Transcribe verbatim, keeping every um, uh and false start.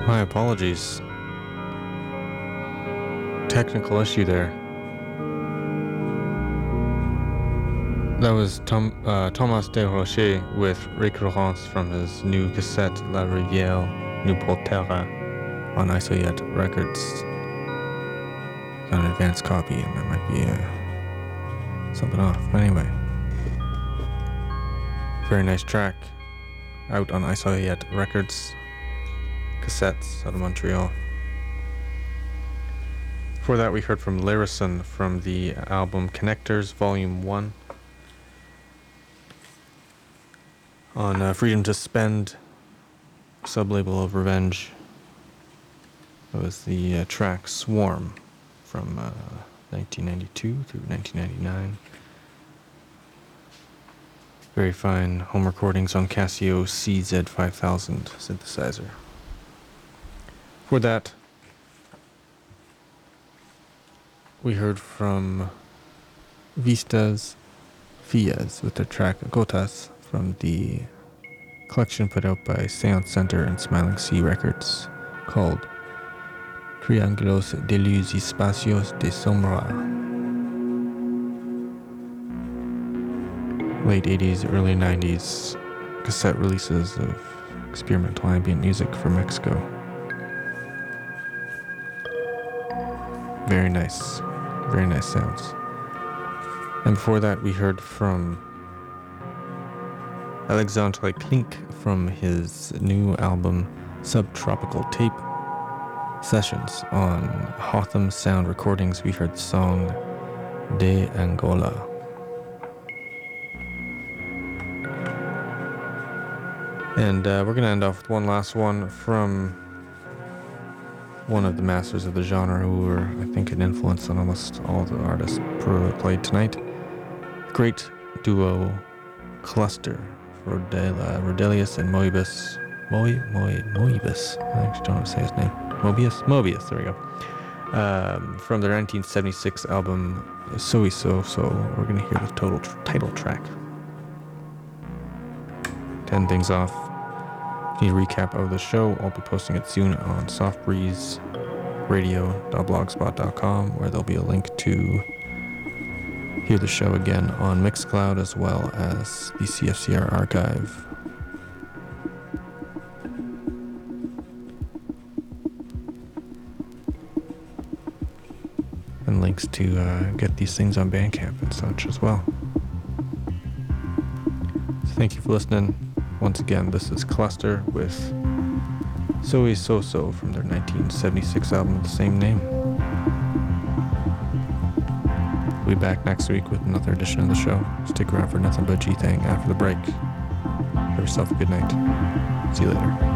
My apologies. Technical issue there. That was Tom, uh, Thomas Desrochers with Récurrence from his new cassette La Rivière Nous Portera on Isoyet Records. Got an advanced copy and that might be uh, something off. But anyway, very nice track out on Isoyet Records. Cassettes out of Montreal. Before that we heard from Lyrison from the album Connectors Volume one on uh, Freedom to Spend, sub-label of Revenge. That was the uh, track Swarm from uh, nineteen ninety-two through nineteen ninety-nine. Very fine home recordings on Casio C Z five thousand synthesizer. For that, we heard from Vistas Fias with their track Gotas from the collection put out by Seance Center and Smiling Sea Records called Triángulos de Luz y Espacios de Sombra. Late eighties, early nineties cassette releases of experimental ambient music from Mexico. Very nice, very nice sounds. And before that we heard from Alexandre Klink from his new album Subtropical Tape Sessions on Hotham Sound Recordings. We heard the song De Angola. And uh, we're going to end off with one last one from one of the masters of the genre who were, I think, an influence on almost all the artists played tonight. Great duo Cluster, Rodela, Rodelius and Moebius. Moi, Moi, Moebius. I actually don't know how to say his name. Mobius? Mobius, there we go. Um, from their nineteen seventy-six album So So, so we're going to hear the total tr- title track. Ten things off. If you need a recap of the show, I'll be posting it soon on soft breeze radio dot blogspot dot com, where there'll be a link to hear the show again on Mixcloud as well as the C F C R archive. And links to uh, get these things on Bandcamp and such as well. So thank you for listening. Once again, this is Cluster with Soy So So from their nineteen seventy-six album of the same name. We'll be back next week with another edition of the show. Stick around for nothing but G-Thang after the break. Have yourself a good night. See you later.